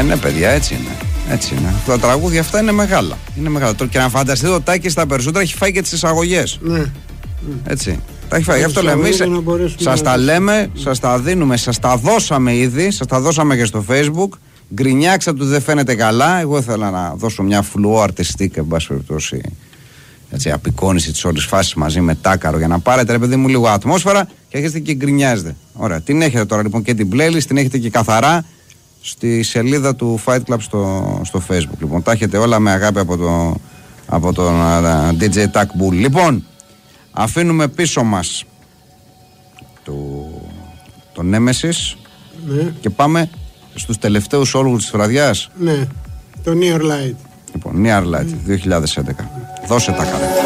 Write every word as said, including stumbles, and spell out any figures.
ναι, παιδιά, έτσι είναι. Έτσι είναι. Τα τραγούδια αυτά είναι μεγάλα. Είναι μεγάλα. Και να φανταστείτε, το Τάκης στα περισσότερα έχει φάει και τις εισαγωγές. Ναι. Έτσι. Τα έχει φάει. Γι' αυτό λέμε. Σας τα λέμε, σας τα δίνουμε, σας τα δώσαμε ήδη, σας τα δώσαμε και στο Facebook. Γκρινιάξα του δεν φαίνεται καλά. Εγώ ήθελα να δώσω μια φλουό αρτιστική, εν πάση περιπτώσει, έτσι, απεικόνιση της όλης φάσης μαζί με Τάκαρο για να πάρετε, ρε παιδί μου, λίγο ατμόσφαιρα και έχετε και γκρινιάζετε. Ωραία. Την έχετε τώρα λοιπόν και την playlist, την έχετε και καθαρά στη σελίδα του Fight Club στο, στο Facebook. Λοιπόν, τα έχετε όλα με αγάπη από, το, από τον uh, ντι τζέι Tac Bull. Λοιπόν, αφήνουμε πίσω μας το, το Nemesis, ναι, και πάμε στους τελευταίους όλους της βραδιάς. Ναι, το Near Light. Λοιπόν, Near Light, mm. δύο χιλιάδες έντεκα. Δώσε τα καλά.